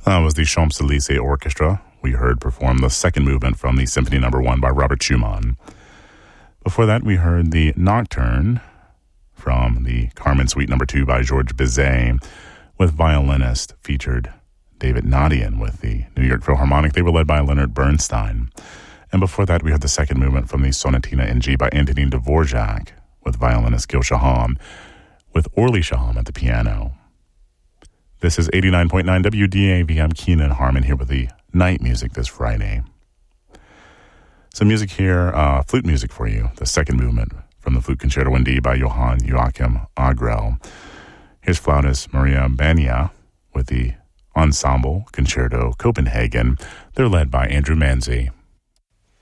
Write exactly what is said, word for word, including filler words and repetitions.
That was the Champs-Élysées Orchestra. We heard perform the second movement from the Symphony Number One by Robert Schumann. Before that, we heard the Nocturne from the Carmen Suite Number Two by Georges Bizet, with violinist featured David Nadian with the New York Philharmonic. They were led by Leonard Bernstein. And before that, we heard the second movement from the Sonatina in G by Antonin Dvorak, with violinist Gil Shaham, with Orly Shaham at the piano. This is eighty-nine point nine W D A V. I'm Keenan Harmon here with the night music this Friday. Some music here, uh, flute music for you. The second movement from the Flute Concerto in D by Johann Joachim Agrell. Here's flautist Maria Bania with the Ensemble Concerto Copenhagen. They're led by Andrew Manzi.